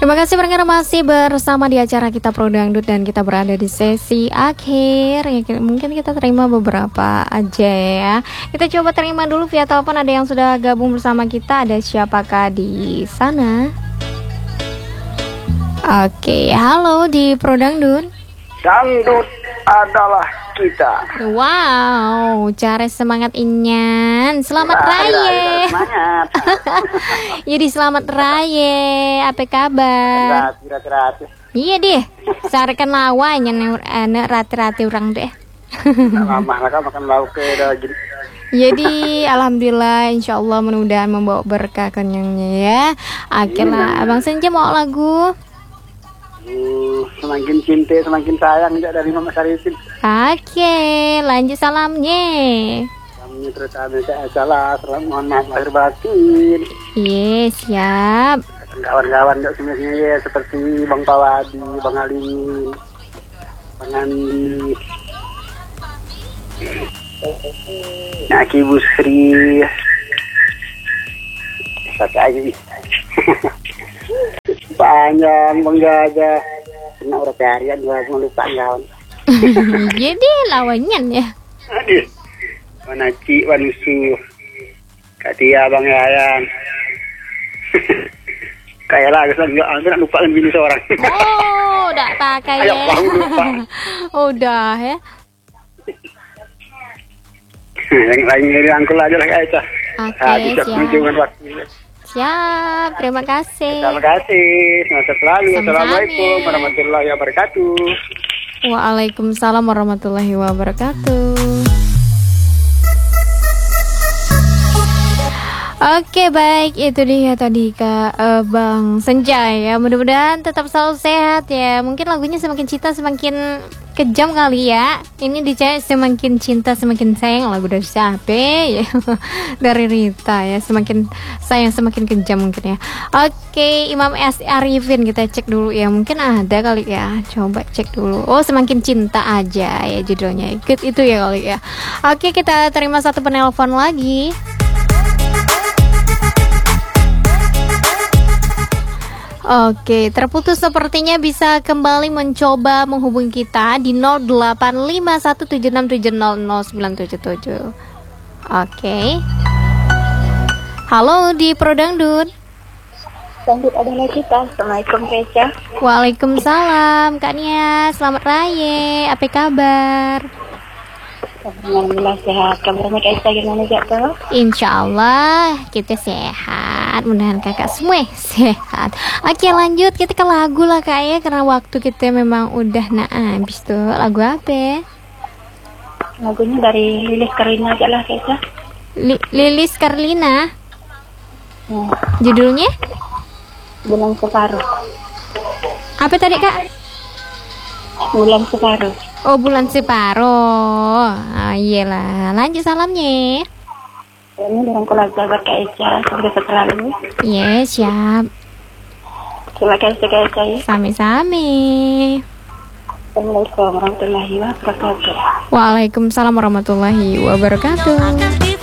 Terima kasih pendengar masih bersama di acara kita Pro Dangdut dan kita berada di sesi akhir. Ya, mungkin kita terima beberapa aja ya. Kita coba terima dulu via telepon, ada yang sudah gabung bersama kita. Ada siapakah di sana? Oke, halo di Pro Dangdut. Dangdut adalah kita. Wow, cara semangat Inyan. Selamat Raya. Semangat. Jadi selamat Raya. Apa kabar? Gratis. Iya deh. Sarekan lawanya nek rati-rati orang deh. Lama lah makan lauk ke daging. Jadi alhamdulillah, insyaallah mudah-mudahan membawa berkah kenyangnya ya. Akhirnya Abang Senja mau lagu. Semakin cinta semakin sayang juga dari Mama Sarifin. Oke, lanjut salamnya. Kami terutama saya salah, mohon maaf lahir batin. Yes, siap. Kawan-kawan juga semuanya ya, seperti Bang Pawadi, Bang Alimin, Bang Andi, Aki Busri, satu lagi. Panjang menggajah kena urut harian gua lupa kawan. Jadi lawannya ya. Aduh, Wanaci, Wanusu, Katia, Bang Yayan. Kayak lah, saya nggak lupa kan bini seorang. Oh, udah pakai ya. Udah ya. Yang lainnya dirangkul aja lah kayak itu. Oke, siap. Waktu. Siap, terima kasih. Terima kasih. Sehat selalu. Assalamualaikum warahmatullahi wabarakatuh. Waalaikumsalam warahmatullahi wabarakatuh. Oke, baik, itu dia tadi Kak Bang Senja ya. Mudah-mudahan tetap selalu sehat ya. Mungkin lagunya semakin cinta semakin kejam kali ya. Ini dicari semakin cinta semakin sayang, lagu dari siapa ya? Dari Rita ya. Semakin sayang semakin kejam mungkin ya. Oke, Imam S. Arifin kita cek dulu ya. Mungkin ada kali ya. Coba cek dulu. Oh, semakin cinta aja ya judulnya. Ikut itu ya kali ya. Oke, kita terima satu penelpon lagi. Oke, terputus sepertinya, bisa kembali mencoba menghubungi kita di 085176700977. Oke. Halo di Pro Dangdut. Dangdut adalah kita. Assalamualaikum Keca. Waalaikumsalam Kak Nia, selamat Raya. Apa kabar? Alhamdulillah sehat. Kabarnya Keca gimana Jatuh? Insyaallah kita sehat. Mudah-mudahan kakak semua sehat. Oke, lanjut kita ke lagu lah Kak ya, karena waktu kita memang udah habis tuh. Lagu apa? Lagunya dari Lilis Karlina aja lah Keca. Lilis Karlina. Ya. Judulnya? Bulan Separuh. Apa tadi Kak? Bulan Separuh. Oh, Bulan Separuh. Iyalah. Lanjut salamnya. Ini dengan keluarga Keca seperti selalu. Yes, siap. Terima kasih Keca ya. Sami-sami. Assalamualaikum warahmatullahi wabarakatuh. Waalaikumsalam warahmatullahi wabarakatuh.